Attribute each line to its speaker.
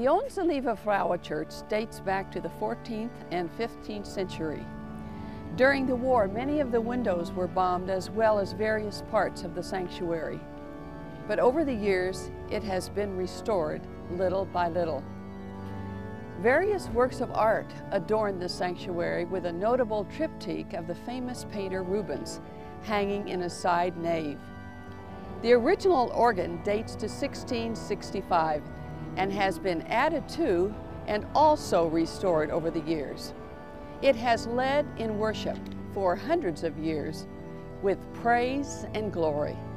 Speaker 1: The Onsenliebe Church dates back to the 14th and 15th century. During the war, many of the windows were bombed as well as various parts of the sanctuary. But over the years, it has been restored little by little. Various works of art adorn the sanctuary, with a notable triptych of the famous painter Rubens hanging in a side nave. The original organ dates to 1665 and has been added to and also restored over the years. It has led in worship for hundreds of years with praise and glory.